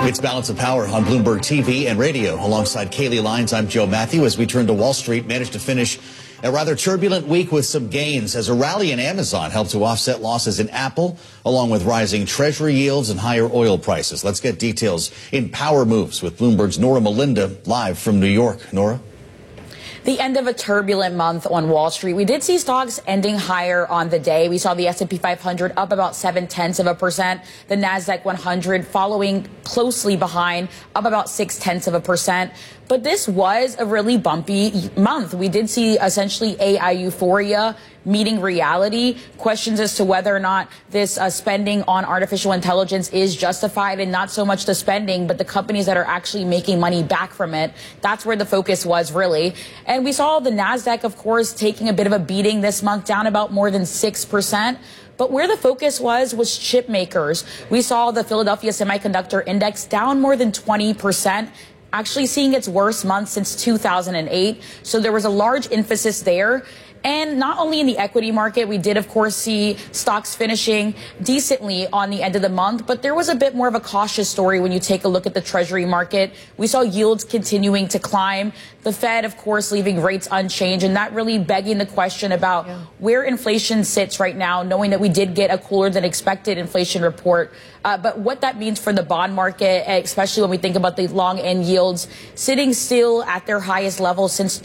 It's Balance of Power on Bloomberg TV and radio. Alongside Kaylee Lyons, I'm Joe Matthew. As we turn to Wall Street, managed to finish a rather turbulent week with some gains as a rally in Amazon helped to offset losses in Apple, along with rising Treasury yields and higher oil prices. Let's get details in Power Moves with Bloomberg's Nora Melinda live from New York. Nora? The end of a turbulent month on Wall Street. We did see stocks ending higher on the day. We saw the S&P 500 up about 0.7%. The Nasdaq 100 following closely behind, up about 0.6%. But this was a really bumpy month. We did see essentially AI euphoria meeting reality. Questions as to whether or not this spending on artificial intelligence is justified, and not so much the spending, but the companies that are actually making money back from it. That's where the focus was, really. And we saw the Nasdaq, of course, taking a bit of a beating this month, down about more than 6%. But where the focus was chip makers. We saw the Philadelphia Semiconductor Index down more than 20%. Actually seeing its worst month since 2008. So there was a large emphasis there. And not only in the equity market, we did, of course, see stocks finishing decently on the end of the month. But there was a bit more of a cautious story when you take a look at the Treasury market. We saw yields continuing to climb. The Fed, of course, leaving rates unchanged, and that really begging the question about where inflation sits right now, knowing that we did get a cooler than expected inflation report. But what that means for the bond market, especially when we think about the long end yields sitting still at their highest level since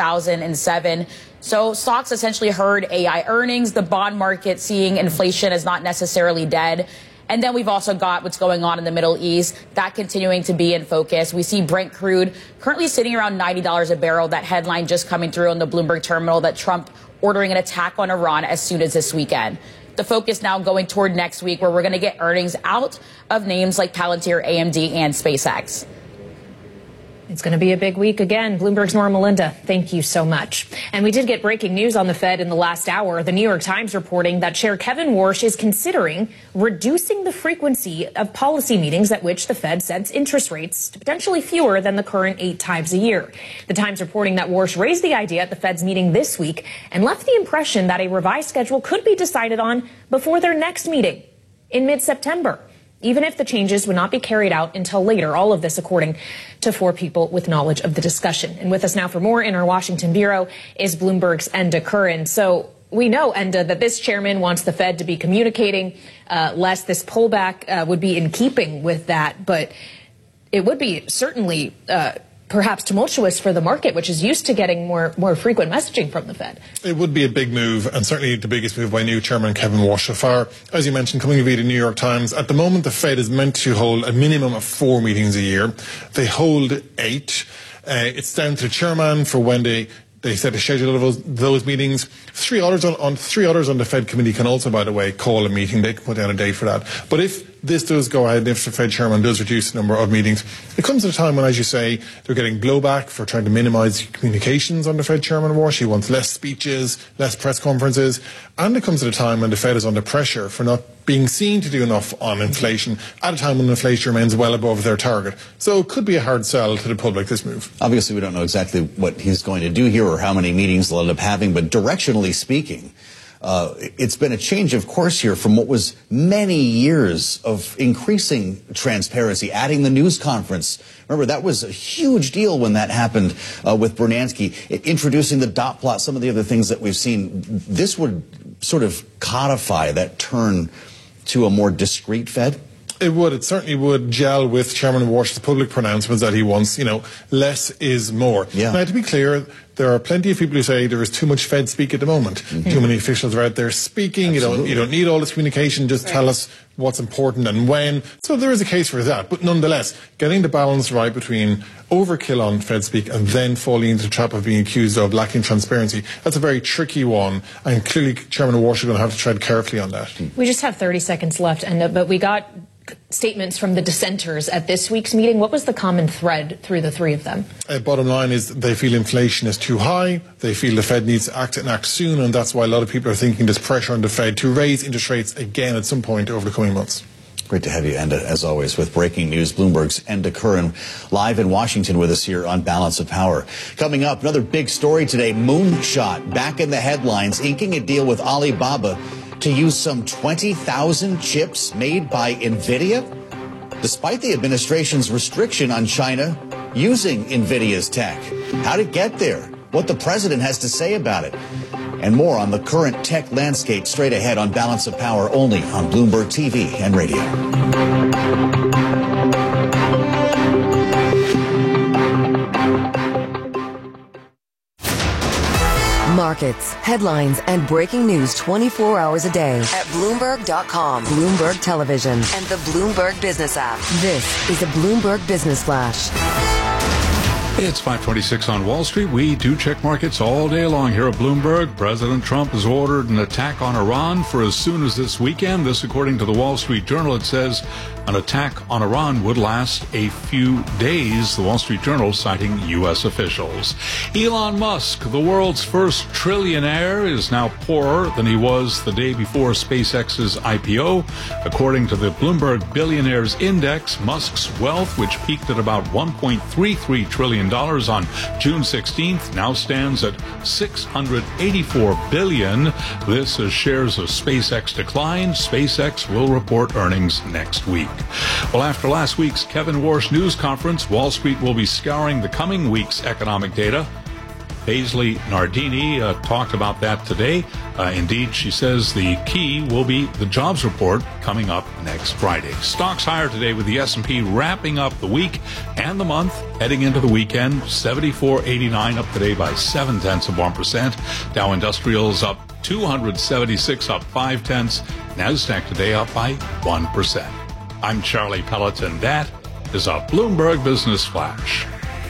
2007. So stocks essentially heard AI earnings, the bond market seeing inflation as not necessarily dead. And then we've also got what's going on in the Middle East, that continuing to be in focus. We see Brent crude currently sitting around $90 a barrel. That headline just coming through on the Bloomberg terminal that Trump ordering an attack on Iran as soon as this weekend. The focus now going toward next week, where we're going to get earnings out of names like Palantir, AMD, and SpaceX. It's going to be a big week again. Bloomberg's Nora Melinda, thank you so much. And we did get breaking news on the Fed in the last hour. The New York Times reporting that Chair Kevin Warsh is considering reducing the frequency of policy meetings at which the Fed sets interest rates to potentially fewer than the current 8 times a year. The Times reporting that Warsh raised the idea at the Fed's meeting this week and left the impression that a revised schedule could be decided on before their next meeting in mid-September, even if the changes would not be carried out until later. All of this according to 4 people with knowledge of the discussion. And with us now for more in our Washington bureau is Bloomberg's Enda Curran. So we know, Enda, that this chairman wants the Fed to be communicating less. This pullback would be in keeping with that, but it would be certainly perhaps tumultuous for the market, which is used to getting more frequent messaging from the Fed. It would be a big move, and certainly the biggest move by new Chairman Kevin Warsh so far. As you mentioned, coming via the New York Times, at the moment the Fed is meant to hold a minimum of 4 meetings a year. They hold 8. It's down to the chairman for when they set a schedule of those meetings. 3 others on the Fed committee can also, by the way, call a meeting. They can put down a date for that. But if this does go ahead, if the Fed chairman does reduce the number of meetings, it comes at a time when, as you say, they're getting blowback for trying to minimise communications on the Fed chairman Warsh. He wants less speeches, less press conferences. And it comes at a time when the Fed is under pressure for not being seen to do enough on inflation at a time when inflation remains well above their target. So it could be a hard sell to the public, this move. Obviously, we don't know exactly what he's going to do here or how many meetings they'll end up having, but directionally speaking, it's been a change of course here from what was many years of increasing transparency, adding the news conference. Remember, that was a huge deal when that happened with Bernanke, introducing the dot plot, some of the other things that we've seen. This would sort of codify that turn to a more discreet Fed. It would. It certainly would gel with Chairman Warsh's public pronouncements that he wants, less is more. Yeah. Now, to be clear, there are plenty of people who say there is too much Fed speak at the moment. Mm-hmm. Too many officials are out there speaking. You don't need all this communication. Just tell us what's important and when. So there is a case for that. But nonetheless, getting the balance right between overkill on Fed speak and then falling into the trap of being accused of lacking transparency, that's a very tricky one. And clearly, Chairman Warsh is going to have to tread carefully on that. We just have 30 seconds left, but we got statements from the dissenters at this week's meeting. What was the common thread through the 3 of them? Bottom line is they feel inflation is too high. They feel the Fed needs to act and act soon, and that's why a lot of people are thinking there's pressure on the Fed to raise interest rates again at some point over the coming months. Great to have you, Enda, as always, with breaking news. Bloomberg's Enda Curran live in Washington with us here on Balance of Power. Coming up, another big story today. Moonshot back in the headlines, inking a deal with Alibaba to use some 20,000 chips made by NVIDIA. despite the administration's restriction on China using NVIDIA's tech. How'd it get there? What the president has to say about it? And more on the current tech landscape straight ahead on Balance of Power, only on Bloomberg TV and radio. Markets, headlines, and breaking news 24 hours a day at Bloomberg.com, Bloomberg Television, and the Bloomberg Business app. This is a Bloomberg Business Flash. It's 5:26 on Wall Street. We do check markets all day long here at Bloomberg. President Trump has ordered an attack on Iran for as soon as this weekend. This, according to the Wall Street Journal, it says an attack on Iran would last a few days. The Wall Street Journal citing U.S. officials. Elon Musk, the world's first trillionaire, is now poorer than he was the day before SpaceX's IPO. According to the Bloomberg Billionaires Index, Musk's wealth, which peaked at about $1.33 trillion on June 16th, now stands at $684 billion. This as shares of SpaceX decline. SpaceX will report earnings next week. Well, after last week's Kevin Warsh news conference, Wall Street will be scouring the coming week's economic data. Paisley Nardini talked about that today. Indeed, she says the key will be the jobs report coming up next Friday. Stocks higher today with the S&P wrapping up the week and the month, heading into the weekend. 74.89 up today by 0.7%. Dow Industrials up 276, up 0.5. NASDAQ today up by 1%. I'm Charlie Pelleton. That is a Bloomberg Business Flash.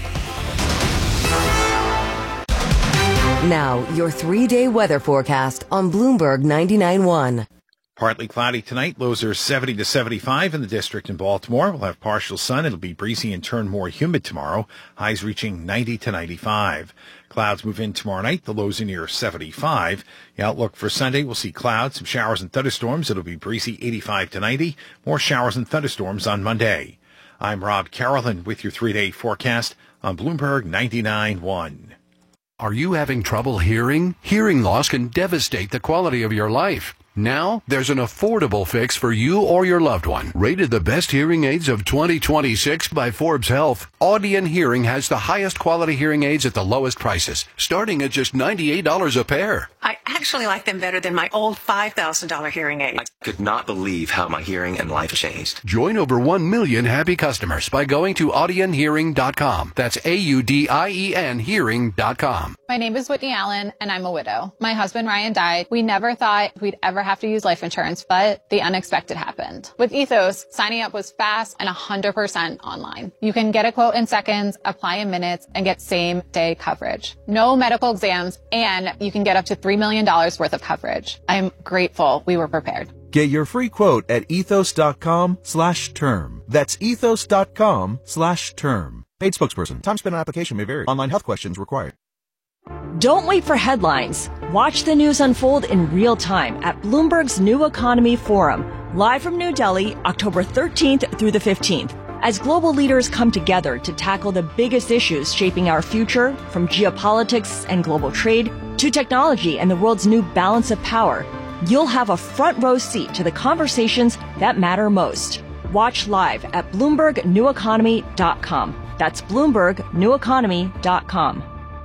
Now, your 3-day weather forecast on Bloomberg 99.1. Partly cloudy tonight. Lows are 70 to 75 in the district in Baltimore. We'll have partial sun. It'll be breezy and turn more humid tomorrow. Highs reaching 90 to 95. Clouds move in tomorrow night. The lows are near 75. The outlook for Sunday, we'll see clouds, some showers and thunderstorms. It'll be breezy 85 to 90. More showers and thunderstorms on Monday. I'm Rob Carolyn with your 3-day forecast on Bloomberg 99.1. Are you having trouble hearing? Hearing loss can devastate the quality of your life. Now, there's an affordable fix for you or your loved one. Rated the best hearing aids of 2026 by Forbes Health, Audion Hearing has the highest quality hearing aids at the lowest prices, starting at just $98 a pair. I actually like them better than my old $5,000 hearing aids. I could not believe how my hearing and life changed. Join over 1 million happy customers by going to audionhearing.com. That's AUDIEN hearing.com. My name is Whitney Allen, and I'm a widow. My husband, Ryan, died. We never thought we'd ever have to use life insurance, but the unexpected happened. With Ethos, signing up was fast and 100% online. You can get a quote in seconds, apply in minutes, and get same-day coverage. No medical exams, and you can get up to $3 million worth of coverage. I'm grateful we were prepared. Get your free quote at ethos.com/term. That's ethos.com/term. Paid spokesperson. Time spent on application may vary. Online health questions required. Don't wait for headlines. Watch the news unfold in real time at Bloomberg's New Economy Forum, live from New Delhi, October 13th through the 15th. As global leaders come together to tackle the biggest issues shaping our future, from geopolitics and global trade to technology and the world's new balance of power, you'll have a front row seat to the conversations that matter most. Watch live at BloombergNewEconomy.com. That's BloombergNewEconomy.com.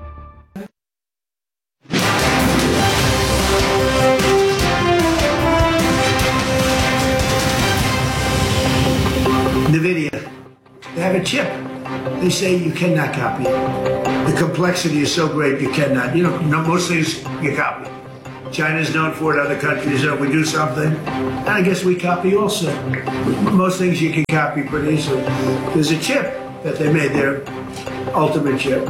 NVIDIA, they have a chip. They say you cannot copy it. The complexity is so great you cannot. Most things you copy. China's known for it, other countries, we do something, and I guess we copy also. Most things you can copy pretty easily. There's a chip that they made, their ultimate chip.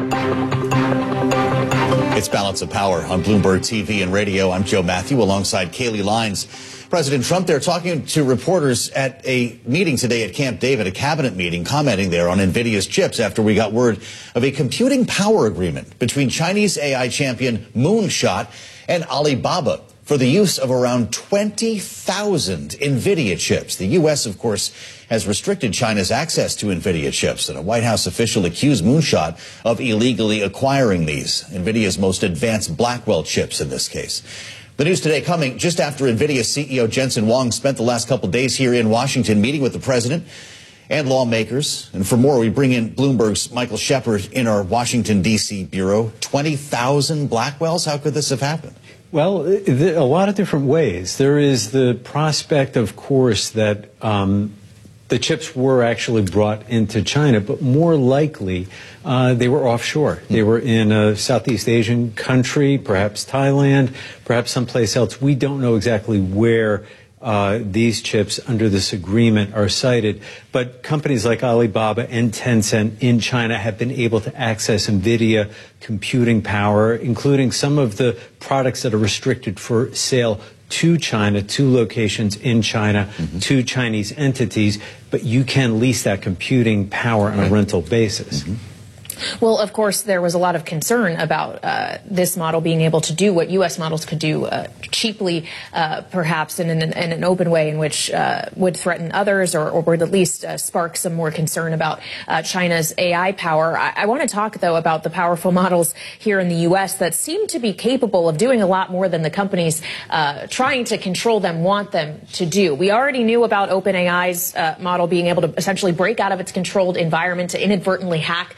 It's Balance of Power on Bloomberg TV and radio. I'm Joe Matthew alongside Kaylee Lines. President Trump there talking to reporters at a meeting today at Camp David, a cabinet meeting, commenting there on NVIDIA's chips after we got word of a computing power agreement between Chinese AI champion Moonshot and Alibaba for the use of around 20,000 NVIDIA chips. The U.S., of course, has restricted China's access to NVIDIA chips, and a White House official accused Moonshot of illegally acquiring these, NVIDIA's most advanced Blackwell chips in this case. The news today coming just after NVIDIA CEO Jensen Huang spent the last couple days here in Washington meeting with the president and lawmakers. And for more, we bring in Bloomberg's Michael Shepard in our Washington, D.C. bureau. 20,000 Blackwells? How could this have happened? Well, a lot of different ways. There is the prospect, of course, that the chips were actually brought into China, but more likely they were offshore. They were in a Southeast Asian country, perhaps Thailand, perhaps someplace else. We don't know exactly where these chips under this agreement are cited, but companies like Alibaba and Tencent in China have been able to access NVIDIA computing power, including some of the products that are restricted for sale to China, to locations in China, to Chinese entities, but you can lease that computing power on a rental basis. Well, of course, there was a lot of concern about this model being able to do what U.S. models could do cheaply, perhaps in an open way in which would threaten others or would at least spark some more concern about China's AI power. I want to talk, though, about the powerful models here in the U.S. that seem to be capable of doing a lot more than the companies trying to control them want them to do. We already knew about OpenAI's model being able to essentially break out of its controlled environment to inadvertently hack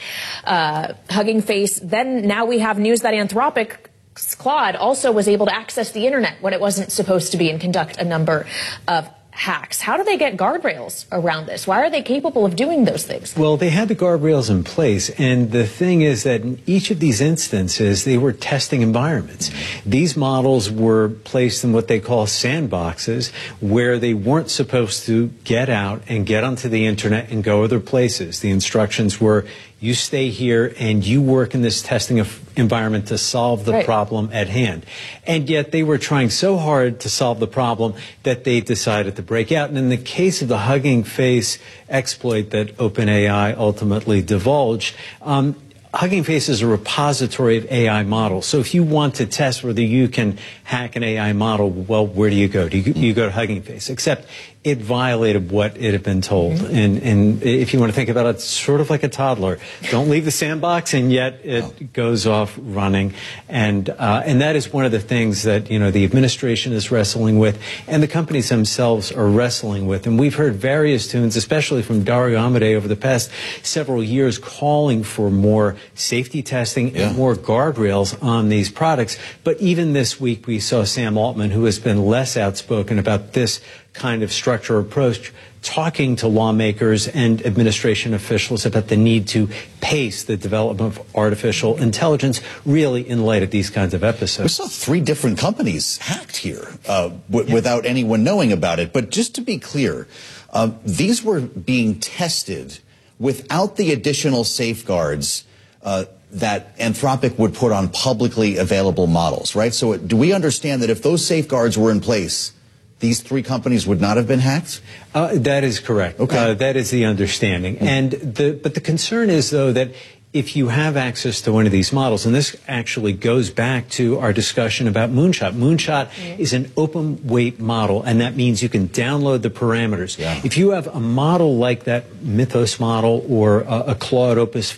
Hugging Face. Then now we have news that Anthropic's Claude also was able to access the internet when it wasn't supposed to be and conduct a number of hacks. How do they get guardrails around this? Why are they capable of doing those things? Well, they had the guardrails in place, and the thing is that in each of these instances, they were testing environments. These models were placed in what they call sandboxes, where they weren't supposed to get out and get onto the internet and go other places. The instructions were, you stay here and you work in this testing environment to solve the problem at hand. And yet they were trying so hard to solve the problem that they decided to break out. And in the case of the Hugging Face exploit that OpenAI ultimately divulged, Hugging Face is a repository of AI models. So if you want to test whether you can hack an AI model, well, where do you go? You go to Hugging Face, except it violated what it had been told. And if you want to think about it, it's sort of like a toddler. Don't leave the sandbox, and yet it goes off running. And that is one of the things that, the administration is wrestling with, and the companies themselves are wrestling with. And we've heard various tunes, especially from Dario Amodei over the past several years, calling for more safety testing and more guardrails on these products. But even this week, we saw Sam Altman, who has been less outspoken about this kind of structure approach, talking to lawmakers and administration officials about the need to pace the development of artificial intelligence, really in light of these kinds of episodes. We saw 3 different companies hacked here without anyone knowing about it. But just to be clear, these were being tested without the additional safeguards that Anthropic would put on publicly available models, right? So do we understand that if those safeguards were in place, these 3 companies would not have been hacked? That is correct. Okay. That is the understanding. But the concern is, though, that if you have access to one of these models, and this actually goes back to our discussion about Moonshot. Moonshot is an open weight model, and that means you can download the parameters. If you have a model like that Mythos model or a Claude Opus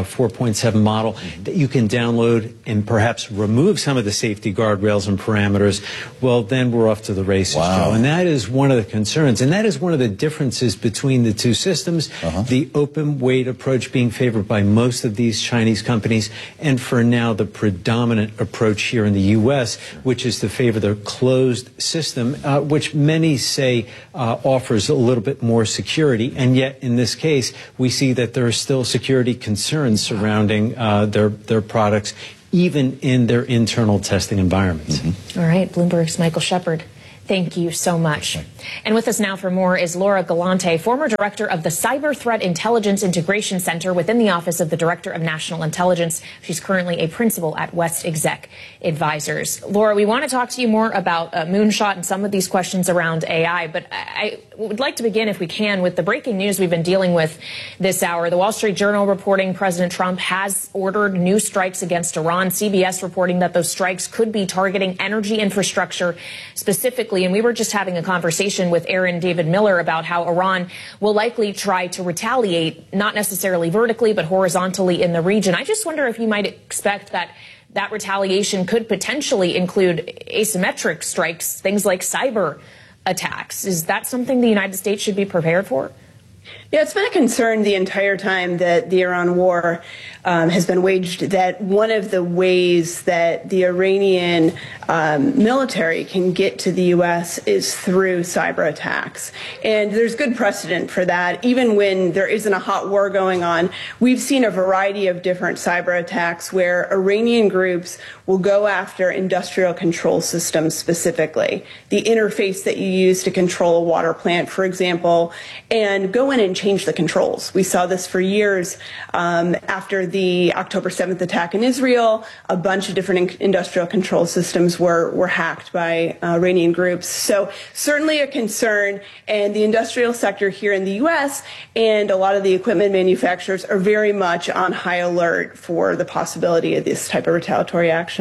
4.7 model that you can download and perhaps remove some of the safety guardrails and parameters, well, then we're off to the races, Joe. And that is one of the concerns, and that is one of the differences between the two systems, the open weight approach being favored by most of these Chinese companies, and for now the predominant approach here in the U.S., which is to favor the closed system, which many say offers a little bit more security. And yet in this case, we see that there are still security concerns surrounding their products, even in their internal testing environments. All right, Bloomberg's Michael Shepard. Thank you so much. And with us now for more is Laura Galante, former director of the Cyber Threat Intelligence Integration Center within the Office of the Director of National Intelligence. She's currently a principal at West Exec Advisors. Laura, we want to talk to you more about Moonshot and some of these questions around AI, but I would like to begin, if we can, with the breaking news we've been dealing with this hour. The Wall Street Journal reporting President Trump has ordered new strikes against Iran. CBS reporting that those strikes could be targeting energy infrastructure specifically. And we were just having a conversation with Aaron David Miller about how Iran will likely try to retaliate, not necessarily vertically, but horizontally in the region. I just wonder if you might expect that That retaliation could potentially include asymmetric strikes, things like cyber attacks. Is that something the United States should be prepared for? Yeah, it's been a concern the entire time that the Iran war has been waged, that one of the ways that the Iranian military can get to the U.S. is through cyber attacks. And there's good precedent for that. Even when there isn't a hot war going on, we've seen a variety of different cyber attacks where Iranian groups will go after industrial control systems specifically, the interface that you use to control a water plant, for example, and go in and change the controls. We saw this for years after the October 7th attack in Israel. A bunch of different industrial control systems were hacked by Iranian groups. So certainly a concern, and the industrial sector here in the U.S. and a lot of the equipment manufacturers are very much on high alert for the possibility of this type of retaliatory action.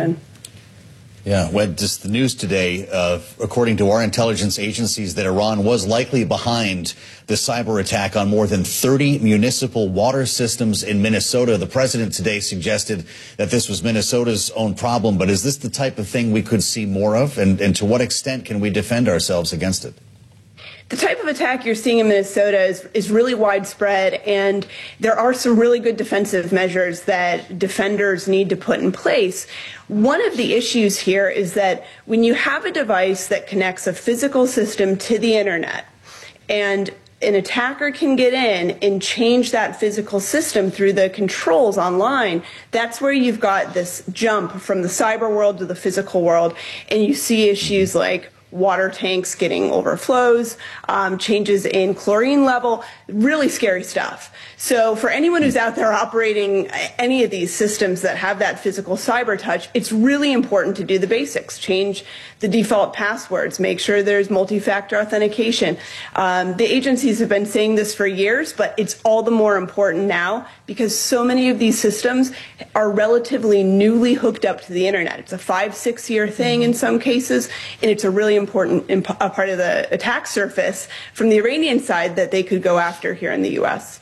Yeah, well, just the news today, according to our intelligence agencies, that Iran was likely behind the cyber attack on more than 30 municipal water systems in Minnesota. The president today suggested that this was Minnesota's own problem, but is this the type of thing we could see more of? And to what extent can we defend ourselves against it? The type of attack you're seeing in Minnesota is really widespread, and there are some really good defensive measures that defenders need to put in place. One of the issues here is that when you have a device that connects a physical system to the internet, and an attacker can get in and change that physical system through the controls online, that's where you've got this jump from the cyber world to the physical world, and you see issues like water tanks getting overflows, changes in chlorine level, really scary stuff. So for anyone who's out there operating any of these systems that have that physical cyber touch, it's really important to do the basics. Change the default passwords, make sure there's multi-factor authentication. The agencies have been saying this for years, but it's all the more important now because so many of these systems are relatively newly hooked up to the internet. It's a 5-6 year thing in some cases, and it's a really important part of the attack surface from the Iranian side that they could go after here in the U.S.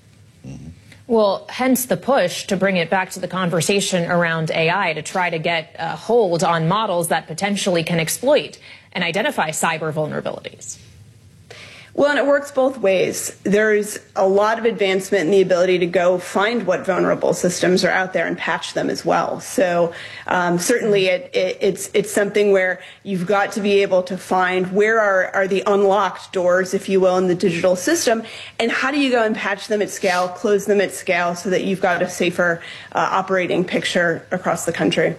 Well, hence the push to bring it back to the conversation around AI to try to get a hold on models that potentially can exploit and identify cyber vulnerabilities. Well, and it works both ways. There's a lot of advancement in the ability to go find what vulnerable systems are out there and patch them as well. So certainly it's something where you've got to be able to find where are the unlocked doors, if you will, in the digital system, and how do you go and patch them at scale, close them at scale so that you've got a safer operating picture across the country.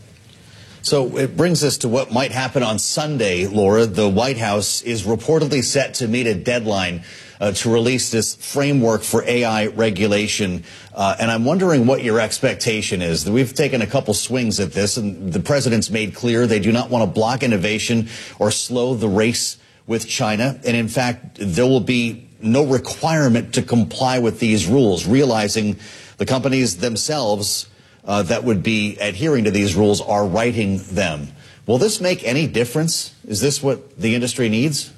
So it brings us to what might happen on Sunday, Laura. The White House is reportedly set to meet a deadline to release this framework for AI regulation. And I'm wondering what your expectation is. We've taken a couple swings at this, and the president's made clear they do not want to block innovation or slow the race with China. And in fact, there will be no requirement to comply with these rules, realizing the companies themselves that would be adhering to these rules are writing them. Will this make any difference? Is this what the industry needs?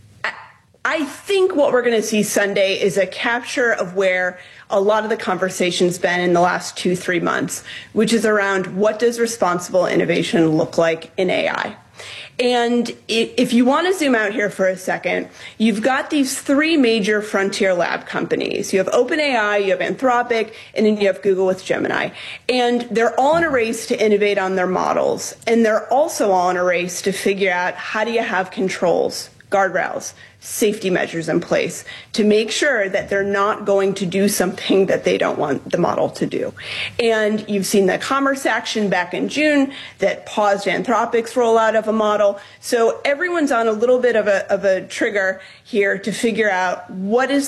I think what we're going to see Sunday is a capture of where a lot of the conversation's been in the last 2-3 months, which is around what does responsible innovation look like in AI. And if you want to zoom out here for a second, you've got these 3 major frontier lab companies. You have OpenAI, you have Anthropic, and then you have Google with Gemini. And they're all in a race to innovate on their models. And they're also all in a race to figure out how do you have controls, guardrails, safety measures in place to make sure that they're not going to do something that they don't want the model to do. And you've seen the commerce action back in June that paused Anthropic's rollout of a model. So everyone's on a little bit of a trigger here to figure out what is